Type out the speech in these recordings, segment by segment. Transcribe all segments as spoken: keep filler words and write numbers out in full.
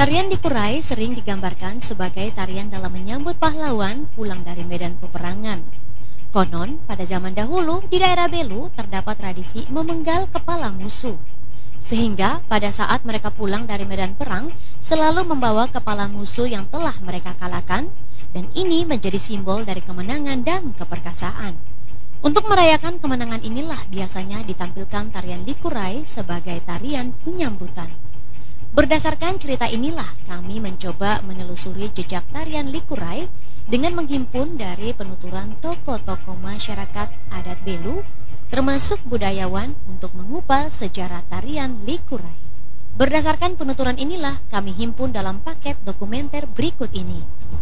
Tarian Likurai sering digambarkan sebagai tarian dalam menyambut pahlawan pulang dari medan peperangan. Konon, pada zaman dahulu di daerah Belu terdapat tradisi memenggal kepala musuh. Sehingga pada saat mereka pulang dari medan perang, selalu membawa kepala musuh yang telah mereka kalahkan, dan ini menjadi simbol dari kemenangan dan keperkasaan. Untuk merayakan kemenangan inilah biasanya ditampilkan tarian Likurai sebagai tarian penyambutan. Berdasarkan cerita inilah kami mencoba menelusuri jejak tarian Likurai dengan menghimpun dari penuturan tokoh-tokoh masyarakat adat Belu, termasuk budayawan untuk mengupas sejarah tarian Likurai. Berdasarkan penuturan inilah kami himpun dalam paket dokumenter berikut ini.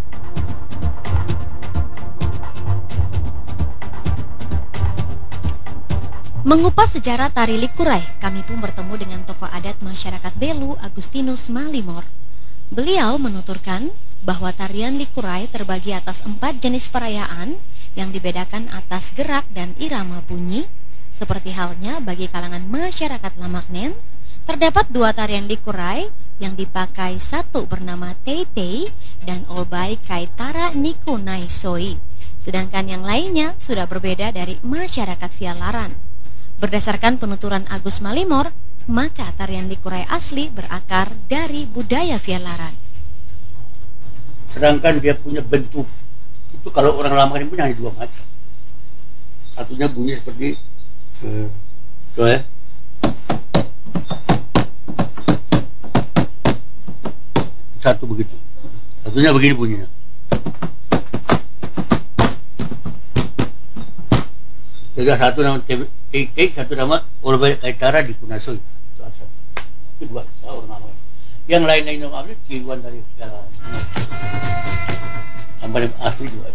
Mengupas sejarah tari Likurai, kami pun bertemu dengan tokoh adat masyarakat Belu, Agustinus Malimor. Beliau menuturkan bahwa tarian Likurai terbagi atas empat jenis perayaan yang dibedakan atas gerak dan irama bunyi. Seperti halnya bagi kalangan masyarakat Lamaknen, terdapat dua tarian Likurai yang dipakai, satu bernama Teitei dan Olbai Kaitara Niku Naisoi, sedangkan yang lainnya sudah berbeda dari masyarakat Vialaran. Berdasarkan penuturan Agus Malimor, maka tarian Likurai asli berakar dari budaya Vialaran. Sedangkan dia punya bentuk itu kalau orang lama ini punya hanya dua macam. Satunya bunyi seperti eh, tuh ya. Satu begitu. Satunya begini bunyinya. Jadi satu nama Teitei, satu nama Olbai Kaitara di Kunasoi. Itu asal. Itu dua orang nama. Yang lain-lain nama itu tiruan dari segala. Yang asli juga.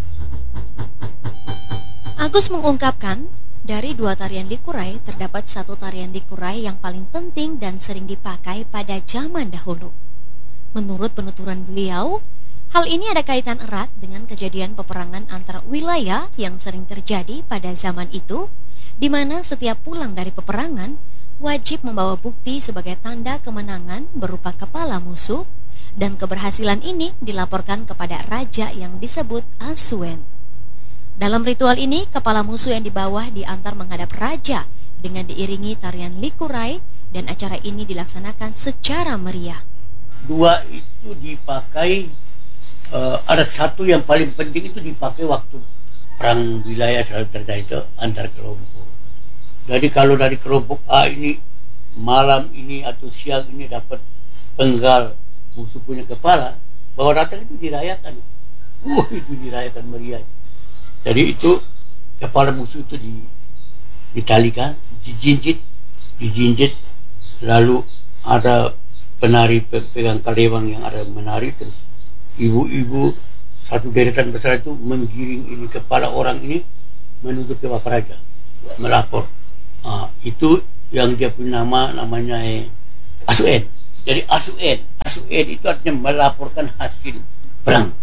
Agus mengungkapkan, dari dua tarian Likurai terdapat satu tarian Likurai yang paling penting dan sering dipakai pada zaman dahulu. Menurut penuturan beliau, hal ini ada kaitan erat dengan kejadian peperangan antar wilayah yang sering terjadi pada zaman itu, di mana setiap pulang dari peperangan wajib membawa bukti sebagai tanda kemenangan berupa kepala musuh, dan keberhasilan ini dilaporkan kepada raja yang disebut Asuen. Dalam ritual ini, kepala musuh yang dibawa diantar menghadap raja dengan diiringi tarian Likurai, dan acara ini dilaksanakan secara meriah. Dua itu dipakai. Uh, ada satu yang paling penting itu dipakai waktu perang wilayah selalu terjadi itu antar kelompok. Jadi kalau dari kelompok A ini malam ini atau siang ini dapat penggal musuh punya kepala, bahwa datang itu dirayakan. Uh, itu dirayakan meriah. Jadi itu kepala musuh itu di, ditalikan, dijinjit, dijinjit, lalu ada penari pegang kalewang yang ada menari terus. Ibu-ibu satu deretan besar itu menggiring ini kepala orang ini menuju ke Bapak Raja melapor. Nah, itu yang dia punya nama namanya eh, Asuen. Jadi Asuen, Asuen itu artinya melaporkan hasil perang.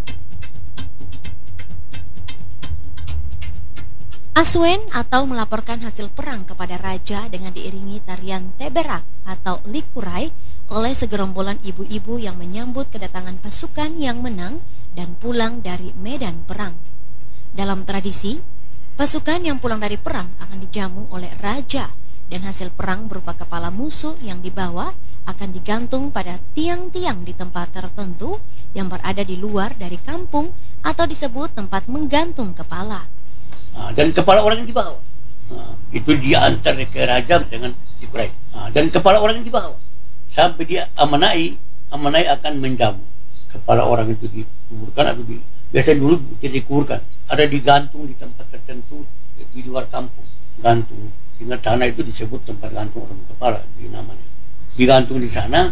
Asuen atau melaporkan hasil perang kepada raja dengan diiringi tarian Teberak atau Likurai oleh segerombolan ibu-ibu yang menyambut kedatangan pasukan yang menang dan pulang dari medan perang. Dalam tradisi, pasukan yang pulang dari perang akan dijamu oleh raja, dan hasil perang berupa kepala musuh yang dibawa akan digantung pada tiang-tiang di tempat tertentu yang berada di luar dari kampung atau disebut tempat menggantung kepala. Nah, dan kepala orang yang dibawa, nah, itu diantar ke raja dengan Likurai. Nah, dan kepala orang yang dibawa sampai dia amanai, amanai akan menjamu kepala orang itu dikuburkan atau di, biasanya dulu tidak dikuburkan, ada digantung di tempat tertentu di luar kampung, gantung, sehingga tanah itu disebut tempat gantung orang kepala, di namanya digantung di sana.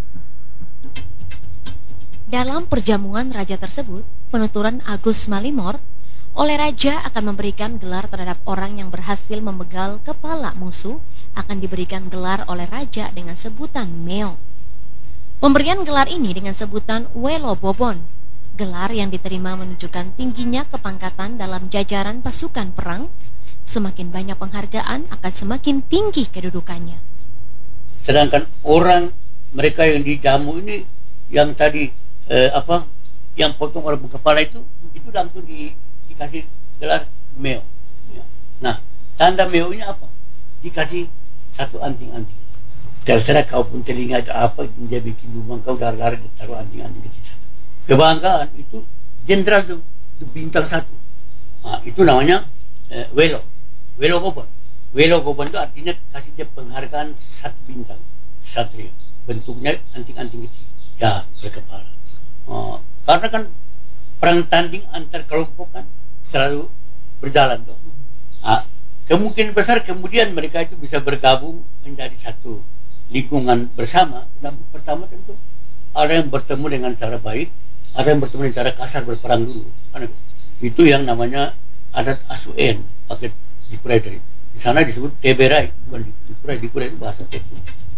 Dalam perjamuan raja tersebut, penuturan Agus Malimor, oleh raja akan memberikan gelar terhadap orang yang berhasil membegal kepala musuh, akan diberikan gelar oleh raja dengan sebutan Meo. Pemberian gelar ini dengan sebutan Welo Bobon. Gelar yang diterima menunjukkan tingginya kepangkatan dalam jajaran pasukan perang. Semakin banyak penghargaan akan semakin tinggi kedudukannya. Sedangkan orang mereka yang dijamu ini yang tadi eh, apa yang potong orang kepala itu itu langsung di, dikasih gelar meo. Ya. Nah, tanda meo ini apa? Dikasih satu anting-anting. Terserah kau pun telinga itu apa, dia bikin lubang kau dar-dar taruh anting-anting kecil satu. Kebanggaan itu jenderal itu, itu bintang satu. Nah, itu namanya eh, welo, welo koban. Welo koban itu artinya kasih dia penghargaan satu bintang, satria. Bentuknya anting-anting kecil, ya berkepala. Oh, karena kan perang tanding antar kelompok kan selalu berjalan tuh. Nah, kemungkinan besar kemudian mereka itu bisa bergabung menjadi satu lingkungan bersama. Dan pertama tentu ada yang bertemu dengan cara baik, ada yang bertemu dengan cara kasar berperang dulu. Karena itu yang namanya adat asuen pakai dikurai tadi. Di sana disebut teberai, bukan dikurai, dikurai itu bahasa Tebu.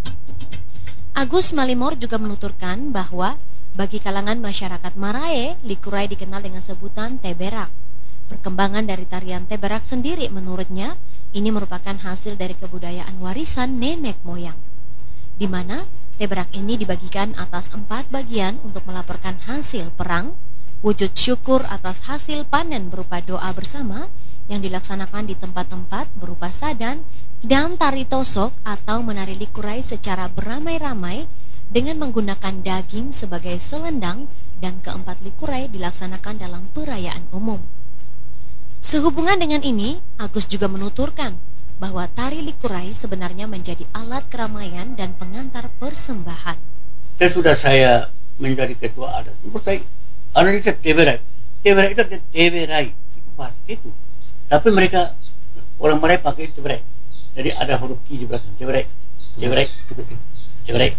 Agus Malimor juga menuturkan bahwa bagi kalangan masyarakat Marae, likurai dikenal dengan sebutan teberak. Perkembangan dari tarian teberak sendiri menurutnya ini merupakan hasil dari kebudayaan warisan nenek moyang, di mana teberak ini dibagikan atas empat bagian untuk melaporkan hasil perang, wujud syukur atas hasil panen berupa doa bersama yang dilaksanakan di tempat-tempat berupa sadan, dan tari tosok atau menari likurai secara beramai-ramai dengan menggunakan daging sebagai selendang, dan keempat likurai dilaksanakan dalam perayaan umum. Sehubungan dengan ini, Agus juga menuturkan bahwa tari likurai sebenarnya menjadi alat keramaian dan pengantar persembahan. Sesudah saya menjadi ketua adat, menurut saya analisa teberai, teberai itu ada teberai, itu pasti itu. Tapi mereka orang Melayu pakai teberai, jadi ada huruf ki di belakang, teberai, teberai, teberai.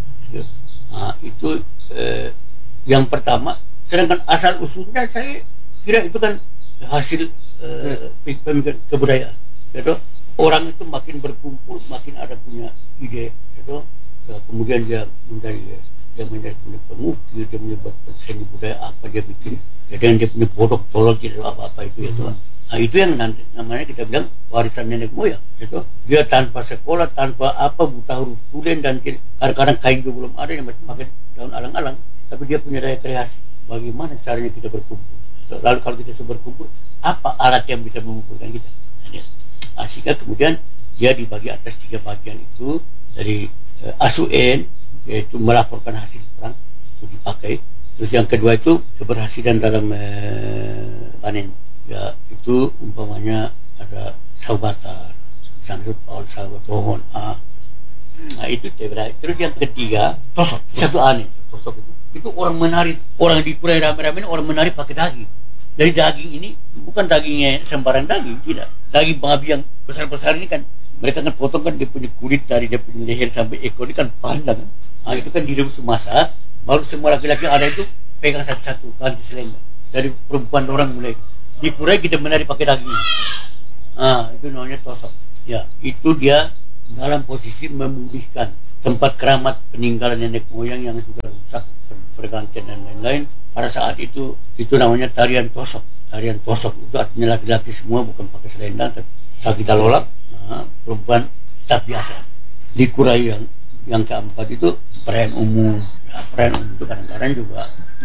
Nah, itu eh, yang pertama. Sedangkan asal usulnya saya kira itu kan hasil eh, pemikiran kebudayaan. Gitu. Orang itu makin berkumpul, makin ada punya ide. Gitu. Ya, kemudian dia menjadi dia menjadi punya pengukir, dia punya seni budaya apa dia bikin. Dan dia punya bodok tolol tidak apa-apa itu ya Tuhan. Nah, itu yang nanti, namanya kita bilang warisan nenek moyang. Gitu. Dia tanpa sekolah, tanpa apa, buta huruf tulen, dan kadang-kadang kain juga belum ada, yang masih pakai daun alang-alang. Tapi dia punya daya kreasi. Bagaimana caranya kita berkumpul? Lalu kalau kita sudah berkumpul, apa alat yang bisa mengumpulkan kita? Nah, sehingga kemudian dia dibagi atas tiga bagian itu dari eh, asuen, yaitu melaporkan hasil perang itu dipakai. Terus yang kedua itu keberhasilan dalam eh, panen. Ya itu umpamanya ada saubatar, misalnya pohon saubat, pohon ah. Nah itu teberai. Terus yang ketiga tosok, satu aneh tosok itu. Itu orang menari, orang di kurai rame-rame ini orang menari pakai daging. Jadi daging ini bukan dagingnya sembarang daging, tidak. Daging babi yang besar-besar ini kan mereka kan potong kan dia punya kulit dari dia punya leher sampai ekor ini kan panjang. Kan? Nah itu kan direbus masak, baru semua laki-laki ada itu pegang satu-satu ganti selendang. Dari perempuan orang mulai di kurai kita menari pakai daging. Ah itu namanya tosok. Ya itu dia dalam posisi memulihkan tempat keramat peninggalan nenek moyang yang sudah rusak, bergantian dan lain-lain. Pada saat itu itu namanya tarian tosok. Tarian tosok itu artinya laki-laki semua bukan pakai selendang, tapi kaki dalolak. Nah, perempuan tak biasa. Di kurai yang yang keempat itu perayaan umum. Ya, perayaan umum itu kadang-kadang juga.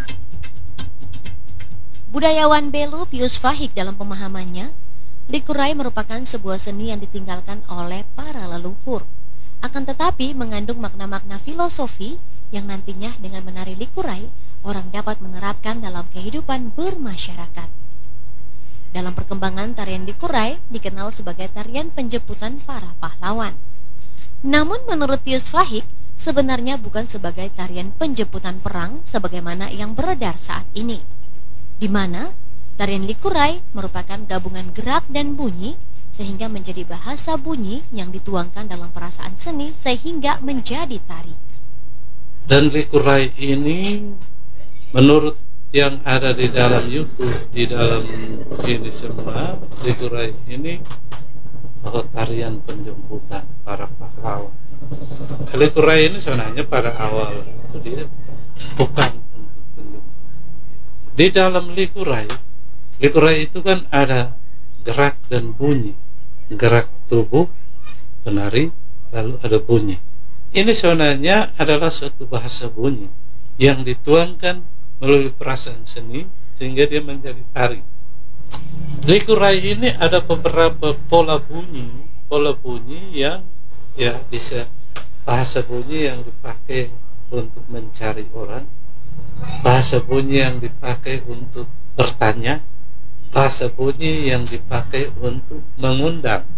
Budayawan Belu Pius Fahik dalam pemahamannya, likurai merupakan sebuah seni yang ditinggalkan oleh para leluhur. Akan tetapi mengandung makna-makna filosofi yang nantinya dengan menari likurai, orang dapat menerapkan dalam kehidupan bermasyarakat. Dalam perkembangan tarian likurai dikenal sebagai tarian penjemputan para pahlawan. Namun menurut Pius Fahik, sebenarnya bukan sebagai tarian penjemputan perang sebagaimana yang beredar saat ini, di mana tarian likurai merupakan gabungan gerak dan bunyi sehingga menjadi bahasa bunyi yang dituangkan dalam perasaan seni sehingga menjadi tari. Dan likurai ini menurut yang ada di dalam YouTube, di dalam ini semua, likurai ini oh, tarian penjemputan para pahlawan. Likurai ini sebenarnya pada awal itu dia bukan untuk penjemputan. Di dalam likurai, likurai itu kan ada gerak dan bunyi. Gerak tubuh penari, lalu ada bunyi. Ini sebenarnya adalah suatu bahasa bunyi yang dituangkan melalui perasaan seni sehingga dia menjadi tari. Likurai ini ada beberapa pola bunyi, pola bunyi yang ya bisa bahasa bunyi yang dipakai untuk mencari orang, bahasa bunyi yang dipakai untuk bertanya, bahasa bunyi yang dipakai untuk mengundang.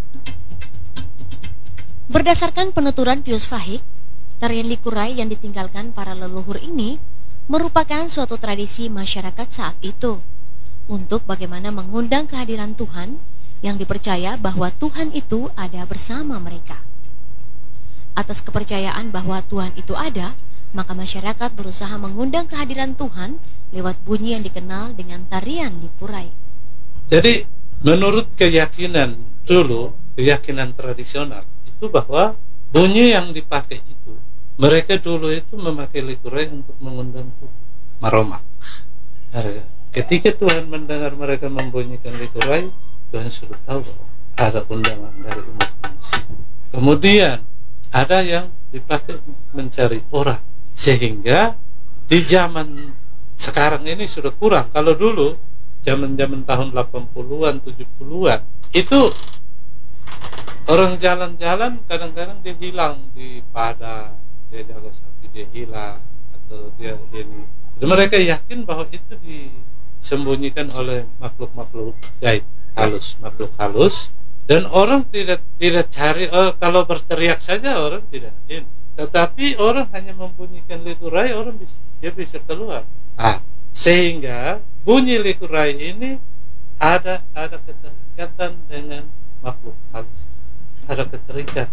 Berdasarkan penuturan Pius Fahik, tarian likurai yang ditinggalkan para leluhur ini merupakan suatu tradisi masyarakat saat itu untuk bagaimana mengundang kehadiran Tuhan yang dipercaya bahwa Tuhan itu ada bersama mereka. Atas kepercayaan bahwa Tuhan itu ada, maka masyarakat berusaha mengundang kehadiran Tuhan lewat bunyi yang dikenal dengan tarian likurai. Jadi menurut keyakinan dulu, keyakinan tradisional itu bahwa bunyi yang dipakai itu, mereka dulu itu memakai likurai untuk mengundang Tuhan, maromak. Ketika Tuhan mendengar mereka membunyikan likurai, Tuhan sudah tahu bahwa ada undangan dari umat manusia. Kemudian ada yang dipakai untuk mencari orang, sehingga di zaman sekarang ini sudah kurang. Kalau dulu zaman-zaman tahun delapan puluhan, tujuh puluhan itu orang jalan-jalan kadang-kadang dia hilang di padang, dia jaga sapi dia hilang, atau dia ini. Dan mereka yakin bahwa itu disembunyikan oleh makhluk-makhluk gaib halus, makhluk halus, dan orang tidak tidak cari. Oh, kalau berteriak saja orang tidak ini. Tetapi orang hanya membunyikan likurai, orang bisa, dia bisa keluar. Ah, sehingga bunyi likurai ini ada ada keterikatan dengan makhluk halus, ada keterikatan.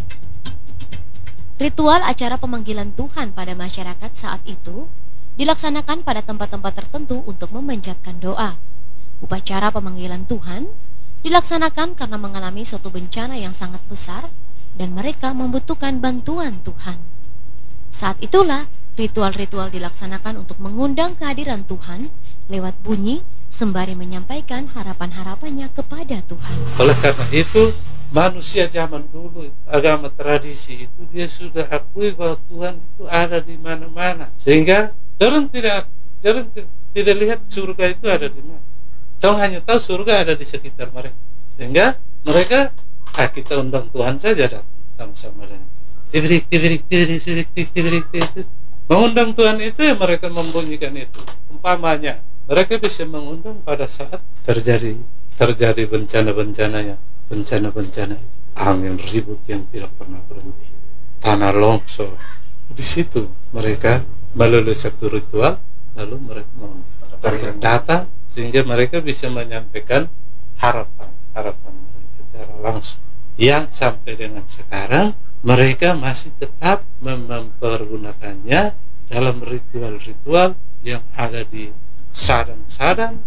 Ritual acara pemanggilan Tuhan pada masyarakat saat itu dilaksanakan pada tempat-tempat tertentu untuk memanjatkan doa. Upacara pemanggilan Tuhan dilaksanakan karena mengalami suatu bencana yang sangat besar dan mereka membutuhkan bantuan Tuhan. Saat itulah ritual-ritual dilaksanakan untuk mengundang kehadiran Tuhan lewat bunyi sembari menyampaikan harapan-harapannya kepada Tuhan. Oleh karena itu, manusia zaman dulu, agama tradisi itu dia sudah akui bahwa Tuhan itu ada di mana-mana, sehingga orang tidak orang tidak lihat surga itu ada di mana. Cuma hanya tahu surga ada di sekitar mereka, sehingga mereka ah kita undang Tuhan saja datang sama-sama dengan tibirik tibirik tibirik tibirik tibirik tibirik. Mengundang Tuhan itu ya mereka membunyikan itu. Umpamanya mereka bisa mengundang pada saat terjadi terjadi bencana-bencananya, bencana-bencana itu, angin ribut yang tidak pernah berhenti, tanah longsor. Di situ mereka melalui satu ritual, lalu mereka mengundang datang sehingga mereka bisa menyampaikan harapan harapan mereka secara langsung. Yang sampai dengan sekarang mereka masih tetap mempergunakannya dalam ritual-ritual yang ada di sadang-sadang.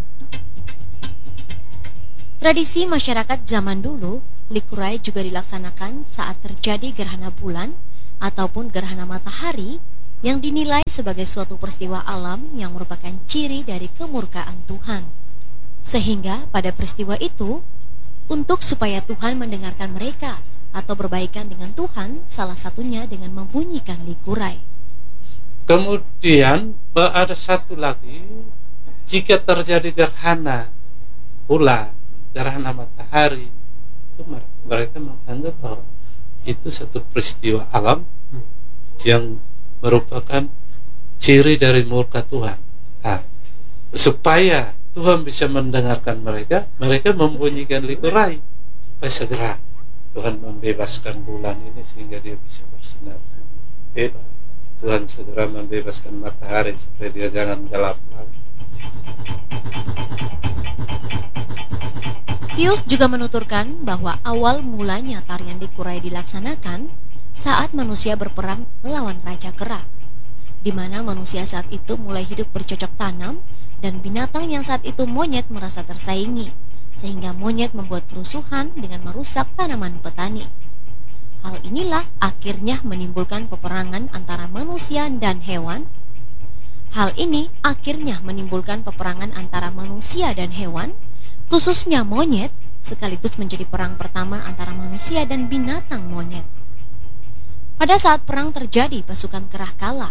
Tradisi masyarakat zaman dulu, likurai juga dilaksanakan saat terjadi gerhana bulan ataupun gerhana matahari yang dinilai sebagai suatu peristiwa alam yang merupakan ciri dari kemurkaan Tuhan. Sehingga pada peristiwa itu, untuk supaya Tuhan mendengarkan mereka atau berbaikan dengan Tuhan, salah satunya dengan membunyikan likurai. Kemudian ada satu lagi, jika terjadi gerhana bulan, gerhana matahari, itu mereka menganggap bahwa itu satu peristiwa alam yang merupakan ciri dari murka Tuhan. Nah, supaya Tuhan bisa mendengarkan mereka, mereka membunyikan likurai supaya segera Tuhan membebaskan bulan ini sehingga dia bisa bersinar bebas. Tuhan segera membebaskan matahari supaya dia jangan gelap lagi. Pius juga menuturkan bahwa awal mulanya tarian likurai dilaksanakan saat manusia berperang melawan Raja Kera, di mana manusia saat itu mulai hidup bercocok tanam dan binatang yang saat itu monyet merasa tersaingi, sehingga monyet membuat kerusuhan dengan merusak tanaman petani. Hal inilah akhirnya menimbulkan peperangan antara manusia dan hewan. Hal ini akhirnya menimbulkan peperangan antara manusia dan hewan, khususnya monyet, sekaligus menjadi perang pertama antara manusia dan binatang monyet. Pada saat perang terjadi, pasukan Kerah kalah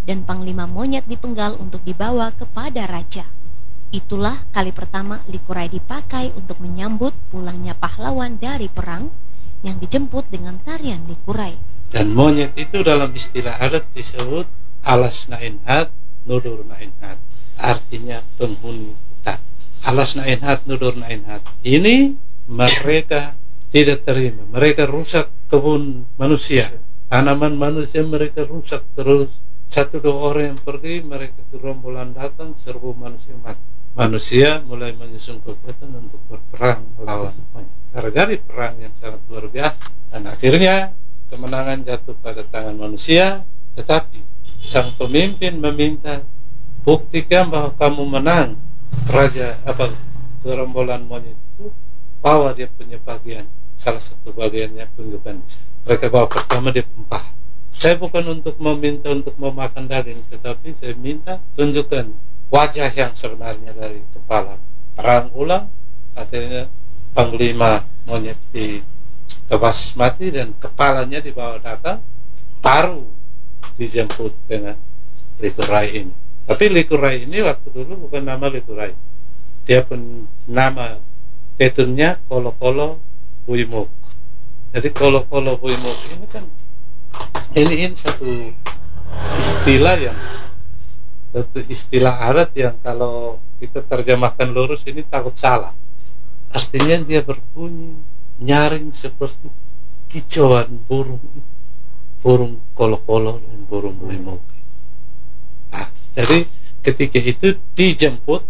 dan panglima monyet dipenggal untuk dibawa kepada raja. Itulah kali pertama likurai dipakai untuk menyambut pulangnya pahlawan dari perang yang dijemput dengan tarian likurai. Dan monyet itu dalam istilah adat disebut alas nainhat, nudur nainhat, artinya penghuni hutan. Alas nainhat, nudur nainhat ini mereka tidak terima, mereka rusak kebun manusia, tanaman manusia mereka rusak terus. Satu dua orang yang pergi, mereka gerombolan datang, serbu manusia mati. Manusia mulai menyusun kekuatan untuk berperang melawan monyet. Terjadi perang yang sangat luar biasa, dan akhirnya kemenangan jatuh pada tangan manusia. Tetapi sang pemimpin meminta, buktikan bahwa kamu menang. Raja apa gerombolan monyet itu bawa dia punya bagian, salah satu bagiannya tunjukkan. Mereka bawa pertama dia pempah. Saya bukan untuk meminta untuk memakan daging, tetapi saya minta tunjukkan wajah yang sebenarnya dari kepala. Perang ulang, akhirnya panglima monyet ditebas mati dan kepalanya dibawa datang, baru dijemput dengan likurai ini. Tapi likurai ini waktu dulu bukan nama likurai, dia pun nama tetunnya kolo-kolo buimuk. Jadi kolo-kolo buimuk ini kan ini, ini satu istilah yang satu istilah adat yang kalau kita terjemahkan lurus ini takut salah. Artinya dia berbunyi nyaring seperti kicauan burung itu, burung kolo-kolo dan burung buimuk. Nah, jadi ketika itu dijemput,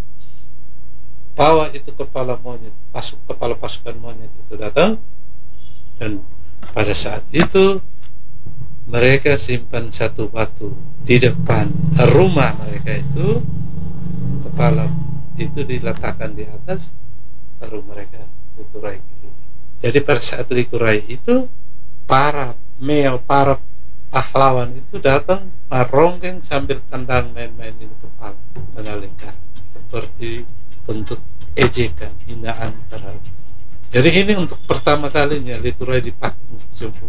bawa itu kepala monyet, pasuk kepala pasukan monyet itu datang, dan pada saat itu mereka simpan satu batu di depan rumah mereka itu, kepala itu diletakkan di atas, baru mereka likurai keliling. Jadi pada saat likurai itu para meo, para pahlawan itu datang meronggeng sambil tendang main-main ini kepala tengah lingkaran, seperti bentuk ejekan, hinaan terhadap. Jadi ini untuk pertama kalinya likurai dipakai untuk jemput.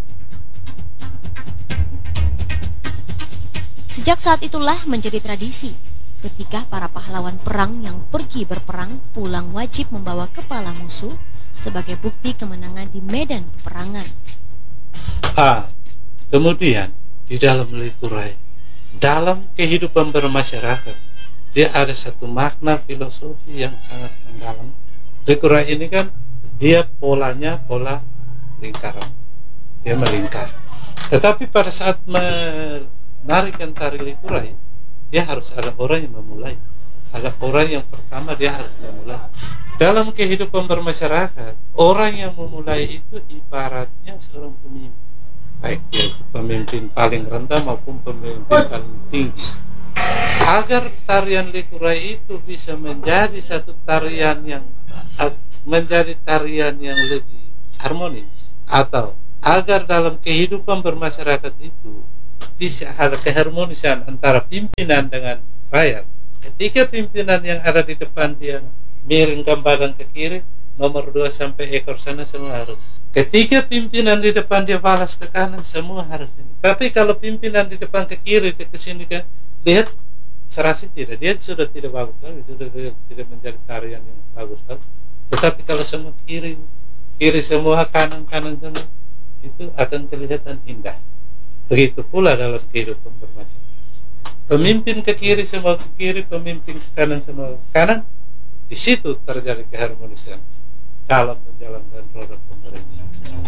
Sejak saat itulah menjadi tradisi, ketika para pahlawan perang yang pergi berperang pulang wajib membawa kepala musuh sebagai bukti kemenangan di medan peperangan. Ah, kemudian di dalam likurai, dalam kehidupan bermasyarakat, dia ada satu makna filosofi yang sangat mendalam. Likurai ini kan dia polanya pola lingkaran, dia melingkar. Tetapi pada saat menarikan tari likurai, dia harus ada orang yang memulai, ada orang yang pertama dia harus memulai. Dalam kehidupan bermasyarakat, orang yang memulai itu ibaratnya seorang pemimpin, baik dia itu pemimpin paling rendah maupun pemimpin paling tinggi. Agar tarian likurai itu bisa menjadi satu tarian yang menjadi tarian yang lebih harmonis, atau agar dalam kehidupan bermasyarakat itu bisa ada keharmonisan antara pimpinan dengan rakyat. Ketika pimpinan yang ada di depan dia miringkan badan ke kiri, nomor dua sampai ekor sana semua harus. Ketika pimpinan di depan dia balas ke kanan, semua harus ini. Tapi kalau pimpinan di depan ke kiri, ke sini kan, lihat serasi tidak, dia sudah tidak bagus lagi, sudah tidak menjadi tarian yang bagus lagi. Tetapi kalau semua kiri, kiri semua, kanan, kanan semua, itu akan kelihatan indah. Begitu pula dalam kehidupan bermasyarakat. Pemimpin ke kiri semua ke kiri, pemimpin ke kanan semua ke kanan, di situ terjadi keharmonisan dalam menjalankan roda pemerintahan.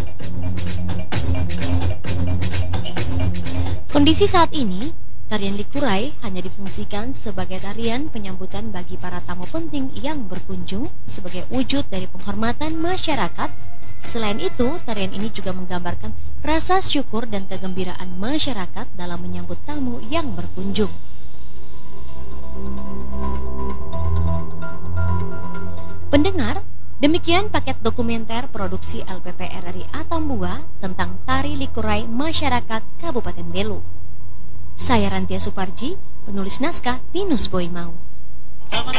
Kondisi saat ini, tarian likurai hanya difungsikan sebagai tarian penyambutan bagi para tamu penting yang berkunjung sebagai wujud dari penghormatan masyarakat. Selain itu, tarian ini juga menggambarkan rasa syukur dan kegembiraan masyarakat dalam menyambut tamu yang berkunjung. Pendengar, demikian paket dokumenter produksi L P P R R I Atambua tentang tari likurai masyarakat Kabupaten Belu. Saya Rantia Suparji, penulis naskah Tinus Boymau.